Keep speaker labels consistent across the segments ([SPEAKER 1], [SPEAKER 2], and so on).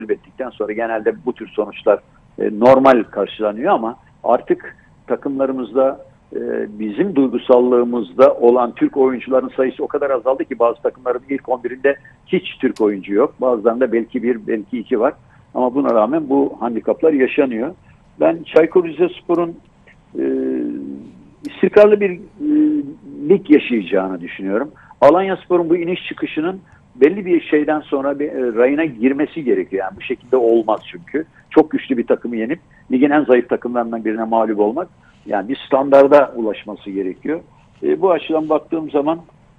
[SPEAKER 1] ettikten sonra genelde bu tür sonuçlar normal karşılanıyor ama artık takımlarımızda bizim duygusallığımızda olan Türk oyuncuların sayısı o kadar azaldı ki bazı takımların ilk 11'inde hiç Türk oyuncu yok. Bazılarında belki bir, belki iki var. Ama buna rağmen bu handikaplar yaşanıyor. Ben Çaykur Rizespor'un istikrarlı bir lig yaşayacağını düşünüyorum. Alanyaspor'un bu iniş çıkışının belli bir şeyden sonra bir rayına girmesi gerekiyor. Yani bu şekilde olmaz çünkü. Çok güçlü bir takımı yenip ligin en zayıf takımlarından birine mağlup olmak, yani bir standarda ulaşması gerekiyor. Bu açıdan baktığım zaman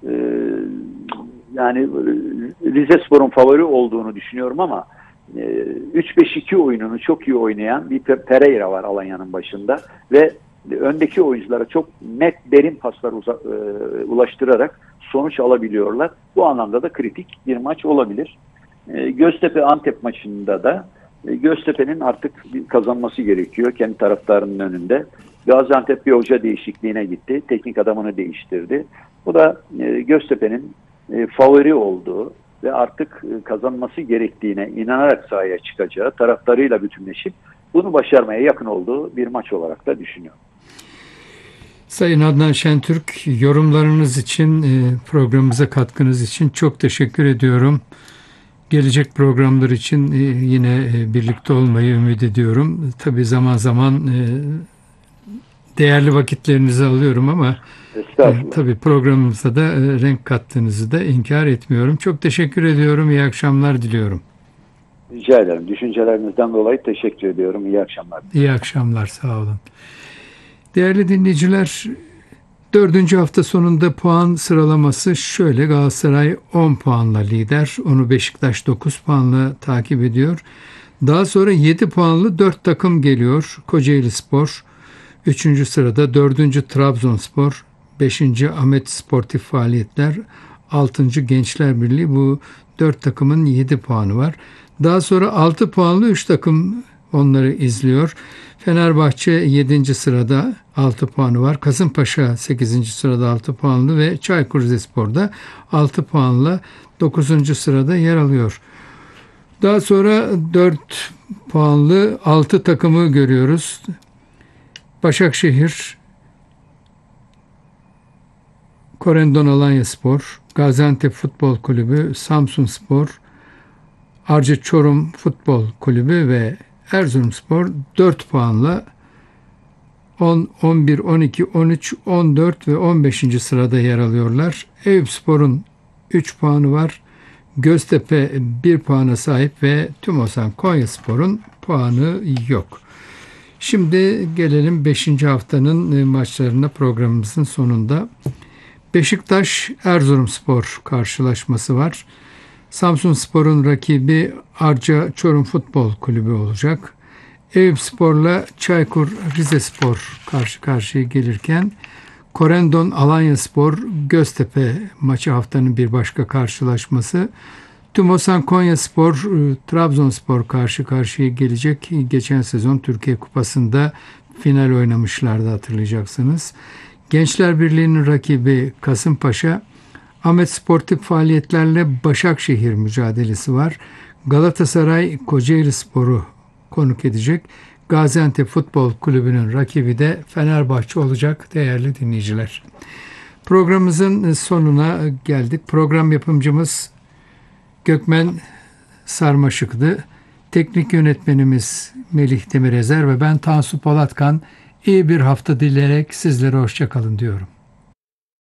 [SPEAKER 1] yani Rizespor'un favori olduğunu düşünüyorum ama 3-5-2 oyununu çok iyi oynayan bir Pereira var Alanya'nın başında ve öndeki oyunculara çok net derin paslar ulaştırarak sonuç alabiliyorlar. Bu anlamda da kritik bir maç olabilir. Göztepe-Antep maçında da Göztepe'nin artık kazanması gerekiyor kendi taraftarının önünde. Gaziantep bir hoca değişikliğine gitti. Teknik adamını değiştirdi. Bu da Göztepe'nin favori olduğu ve artık kazanması gerektiğine inanarak sahaya çıkacağı, taraftarıyla bütünleşip bunu başarmaya yakın olduğu bir maç olarak da düşünüyorum.
[SPEAKER 2] Sayın Adnan Şentürk, yorumlarınız için, programımıza katkınız için çok teşekkür ediyorum. Gelecek programlar için yine birlikte olmayı ümit ediyorum. Tabii zaman zaman değerli vakitlerinizi alıyorum ama tabii programımıza da renk kattığınızı da inkar etmiyorum. Çok teşekkür ediyorum. İyi akşamlar diliyorum.
[SPEAKER 1] Rica ederim. Düşüncelerinizden dolayı teşekkür ediyorum. İyi akşamlar.
[SPEAKER 2] İyi akşamlar. Sağ olun. Değerli dinleyiciler, 4. hafta sonunda puan sıralaması şöyle: Galatasaray 10 puanla lider. Onu Beşiktaş 9 puanla takip ediyor. Daha sonra 7 puanlı 4 takım geliyor. Kocaelispor 3. sırada, 4. Trabzonspor, 5. Ahmet Sportif Faaliyetler, 6. Gençler Birliği. Bu 4 takımın 7 puanı var. Daha sonra 6 puanlı 3 takım onları izliyor. Fenerbahçe 7. sırada 6 puanı var. Kasımpaşa 8. sırada 6 puanlı ve Çaykur Rizespor'da 6 puanla 9. sırada yer alıyor. Daha sonra 4 puanlı 6 takımı görüyoruz. Başakşehir, Korendon Alanyaspor, Gaziantep Futbol Kulübü, Samsunspor, Arca Çorum Futbol Kulübü ve Erzurumspor 4 puanla 10, 11, 12, 13, 14 ve 15. sırada yer alıyorlar. Eyüpspor'un 3 puanı var. Göztepe 1 puana sahip ve Tümosan Konyaspor'un puanı yok. Şimdi gelelim 5. haftanın maçlarına programımızın sonunda. Beşiktaş-Erzurumspor karşılaşması var. Samsunspor'un rakibi Arca Çorum Futbol Kulübü olacak. Eyüpspor'la Çaykur Rizespor karşı karşıya gelirken Korendon Alanyaspor Göztepe maçı haftanın bir başka karşılaşması. Tümosan Konyaspor Trabzonspor karşı karşıya gelecek. Geçen sezon Türkiye Kupası'nda final oynamışlardı, hatırlayacaksınız. Gençler Birliği'nin rakibi Kasımpaşa, Ahmet Sportif Faaliyetlerle Başakşehir mücadelesi var. Galatasaray Kocaelispor'u konuk edecek. Gaziantep Futbol Kulübü'nün rakibi de Fenerbahçe olacak değerli dinleyiciler. Programımızın sonuna geldik. Program yapımcımız Gökmen Sarmaşık'tı. Teknik yönetmenimiz Melih Demirezer ve ben Tansu Polatkan. İyi bir hafta dileyerek sizlere hoşça kalın diyorum.